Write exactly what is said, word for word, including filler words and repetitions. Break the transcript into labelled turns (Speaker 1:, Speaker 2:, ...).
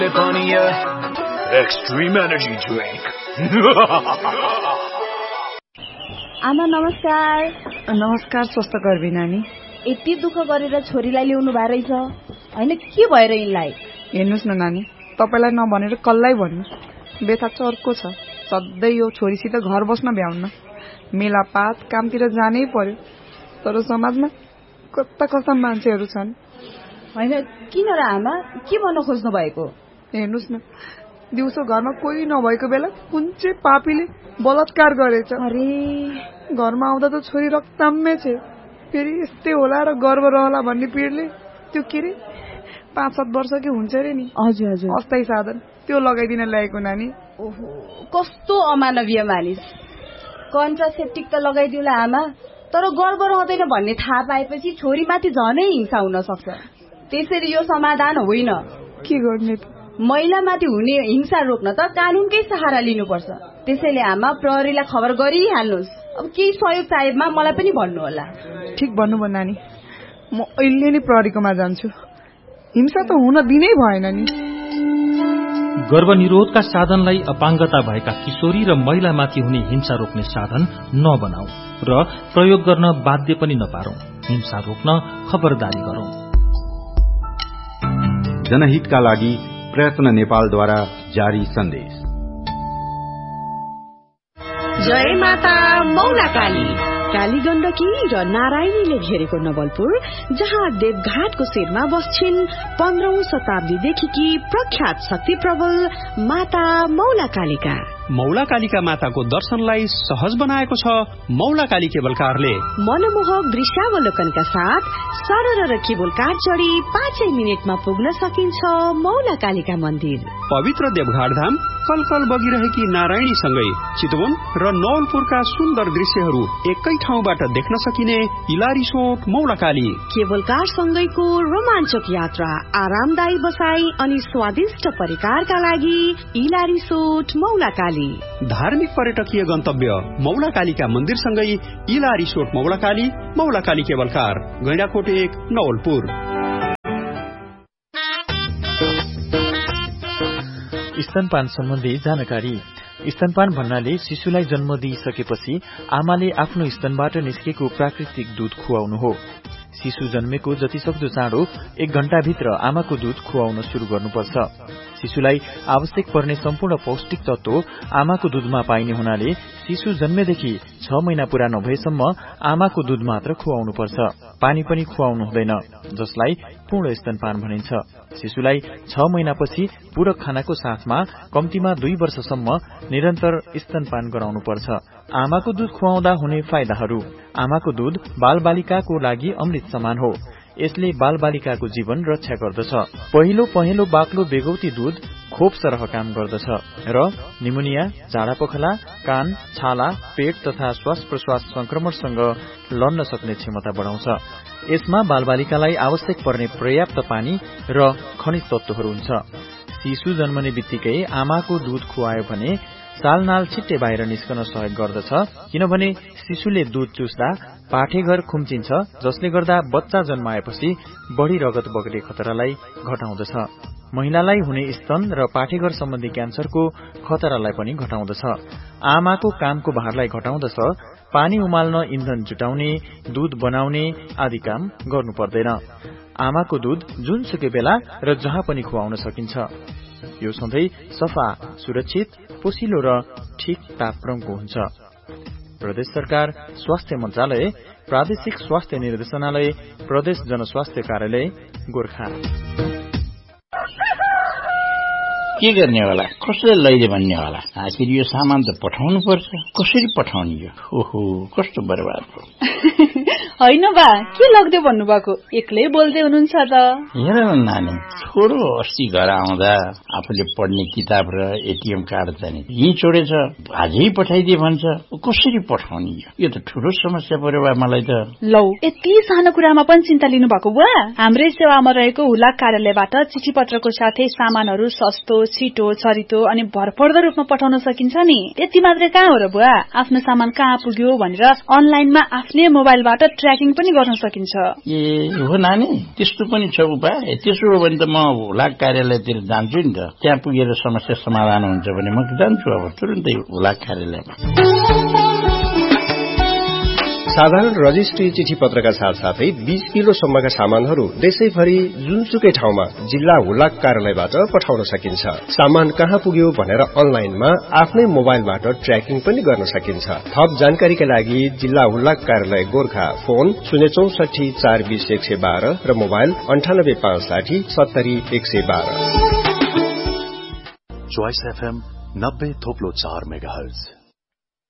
Speaker 1: Extreme energy drink.
Speaker 2: आमा नमस्कार।
Speaker 3: नमस्कार स्वास्थ्यकर्मी नानी।
Speaker 2: यति दुःख गरेर छोरीलाई ल्याउनु भए रहेछ हैन, के भएर यिनलाई?
Speaker 3: हेर्नुस् न नानी, तपाईलाई नभनेर कल्लाई भन्नु। बेथा चर्को छ, सधैँ यो छोरीसित घर बस्न भ्याउन्न। मेलापात कामतिर जानै पर्यो, तर समाजमा कस्ता कस्ता मान्छेहरू छन्।
Speaker 2: हैन किन र आमा, के भन्न खोज्नु भएको?
Speaker 3: हेर्नुस् न, दिउँसो घरमा कोही नभएको बेला कुन चाहिँ पापीले बलात्कार गरेछ।
Speaker 2: अरे
Speaker 3: घरमा आउँदा त छोरी रक्ताम्य छे, फेरि यस्तै होला र गर्व रहला भन्ने पीडले त्यो के रे पाँच सात वर्ष कि हुन्छ रे नि।
Speaker 2: हजुर हजुर,
Speaker 3: अस्थायी साधन त्यो लगाइदिन ल्याएको नानी।
Speaker 2: ओहो, कस्तो अमानवीय मानिस। कन्ट्रासेप्टिक त लगाइदिउला आमा, तर गर्व रहँदैन भन्ने थाहा पाएपछि छोरीमाथि झनै हिंसा हुन सक्छ। त्यसरी यो समाधान होइन।
Speaker 3: के गर्ने त?
Speaker 2: महिलामाथि हुने हिंसा रोक्न त कानूनकै सहारा लिनुपर्छ। त्यसैले आमा प्रहरीलाई खबर गरिहाल्नुहोस्। अब केही सहयोग चाहिएमा मलाई पनि भन्नु होला।
Speaker 3: ठिक भन्नुभयो नानी, म अहिले नै प्रहरीकोमा जान्छु। हिंसा त हुन दिनै भएन नि।
Speaker 4: गर्भनिरोधका साधनलाई अपाङ्गता भएका किशोरी र महिलामाथि हुने हिंसा रोक्ने साधन नबनाऊ र प्रयोग गर्न बाध्य पनि नपारौं। हिंसा रोक्न खबरदारी गरौं।
Speaker 5: जनहितका लागि प्रयत्न नेपालद्वारा जारी सन्देश।
Speaker 6: जय माता मौला काली। काली गण्डकी र नारायणीले घेरेको नवलपुर, जहाँ देवघाटको शिरमा बस्छिन् पन्ध्रौं शताब्दीदेखि प्रख्यात शक्ति प्रबल माता मौला कालिका।
Speaker 7: मौला कालिका माताको दर्शनलाई सहज बनाएको छ मौला काली केबल कारले।
Speaker 6: मनमोहक दृश्यावलोकनका साथ सरर र केबल कार चढी पाँचै मिनटमा पुग्न सकिन्छ मौला कालिका मन्दिर।
Speaker 7: पवित्र देवघाट धाम कलकल बगिरहेकी नारायणी सँगै चितवन र नवलपुरका सुन्दर दृश्यहरू एकै ठाउँबाट देख्न सकिने इलारिसोट मौला काली।
Speaker 6: केबल कार सँगैको रोमाञ्चक यात्रा, आरामदायी बसाई अनि स्वादिष्ट परिकारका लागि इलारिसोट मौला काली।
Speaker 7: धार्मिक पर्यटकीय गन्तव्य मौला कालीका मन्दिरसँगै इला रिसोर्ट मौला काली, मौला काली केबल कार, गैंडाकोट एक, नवलपुर।
Speaker 8: स्तनपान सम्बन्धी जानकारी। स्तनपान भन्नाले शिशुलाई जन्म दिइसकेपछि आमाले आफ्नो स्तनबाट निस्केको प्राकृतिक दूध खुवाउनु हो। शिशु जन्मेको जतिसक्दो चाँडो एक घण्टाभित्र आमाको दूध खुवाउन शुरू गर्नुपर्छ। शिशुलाई आवश्यक पर्ने सम्पूर्ण पौष्टिक तत्व आमाको दूधमा पाइने हुनाले शिशु जन्मेदेखि छ महिना पूरा नभएसम्म आमाको दूध मात्र खुवाउनुपर्छ। पानी पनि खुवाउनु हुँदैन, जसलाई पूर्ण स्तनपान भनिन्छ। शिशुलाई छ महिनापछि पूरक खानाको साथमा कम्तीमा दुई वर्षसम्म निरन्तर स्तनपान गराउनुपर्छ। आमाको दूध खुवाउँदा हुने फाइदाहरू। आमाको दूध बालबालिकाको लागि अमृत समान हो। यसले बालबालिकाको जीवन रक्षा गर्दछ। पहिलो पहेँलो बाक्लो बेगौती दूध खोप सरह काम गर्दछ र निमोनिया, झाडा पखला, कान, छाला, पेट तथा श्वास प्रश्वास संक्रमणसँग लड्न सक्ने क्षमता बढाउँछ। यसमा बालबालिकालाई आवश्यक पर्ने पर्याप्त पानी र खनिज तत्वहरू हुन्छ। शिशु जन्मने बित्तिकै आमाको दूध खुवायो भने सालनाल छिट्टै बाहिर निस्कन सहयोग गर्दछ, किनभने शिशुले दूध चुस्दा पाठेघर खुम्चिन्छ, जसले गर्दा बच्चा जन्माएपछि बढ़ी रगत बग्ने खतरालाई घटाउँदछ। महिलालाई हुने स्तन र पाठेघर सम्बन्धी क्यान्सरको खतरालाई पनि घटाउँदछ। आमाको कामको भारलाई घटाउँदछ। पानी उमाल्न, इन्धन जुटाउने, दूध बनाउने आदि काम गर्नु पर्दैन। आमाको दूध जुनसुकै बेला र जहाँ पनि खुवाउन सकिन्छ। यो सधैँ सफा, सुरक्षित, पोसिलो र ठिक तापक्रमको हुन्छ। प्रदेश सरकार, स्वास्थ्य मन्त्रालय, प्रादेशिक स्वास्थ्य निर्देशनालय, प्रदेश जनस्वास्थ्य कार्यालय, गोर्खा।
Speaker 9: के गर्ने होला, कसले लैले भन्ने होला। आखिर यो सामान त पठाउनु पर्छ, कसरी पठाउने यो? ओहो, कस्तो बर्बाद हो।
Speaker 10: होइन बा, के लग्दै भन्नुभएको? एक्लै बोल्दै हुनुहुन्छ त।
Speaker 9: हेर न नानी, छोरो अस्ति घर आउँदा आफूले पढ्ने किताब र एटीएम कार्ड चाहिँ यहीँ छोडेछ, आजै पठाइदिए भन्छ। कसरी पठाउने यो? यो त ठुलो समस्या पर्यो बा मलाई त।
Speaker 10: लौ, यति सानो कुरामा पनि चिन्ता लिनु भएको बुवा? हाम्रै सेवामा रहेको हुलाक कार्यालयबाट चिठी पत्रको साथै सामानहरू सस्तो, छिटो, छरितो अनि भरपर्दो रूपमा पठाउन सकिन्छ नि। त्यति मात्रै कहाँ हो र बुवा? आफ्नो सामान कहाँ पुग्यो भनेर अनलाइनमा आफ्नै मोबाइलबाट ट्र्याक ट्र्याकिङ पनि गर्न सकिन्छ।
Speaker 9: ए हो नानी, त्यस्तो पनि छ उपाय? त्यसो हो भने त म हुलाक कार्यालयतिर जान्छु नि त। त्यहाँ पुगेर समस्या समाधान हुन्छ भने म जान्छु अब तुरुन्तै हुलाक कार्यालयमा।
Speaker 11: साधारण रजिस्ट्री चिठी पत्रका साथसाथै बीस किलोसम्मका सामानहरू देशैभरि जुनसुकै ठाउँमा जिल्ला हुलाक कार्यालयबाट पठाउन सकिन्छ। सामान कहाँ पुग्यो भनेर अनलाइनमा आफ्नै मोबाइलबाट ट्र्याकिङ पनि गर्न सकिन्छ। थप जानकारीका लागि जिल्ला हुलाक कार्यालय गोर्खा फोन शून्य चौसठी चार बीस एक सय बाह्र र मोबाइल अन्ठानब्बे पाँच साठी सत्तरी एक सय बाह्र।
Speaker 12: चोइस एफएम नब्बे थोप्लो चार मेगा हर्ज।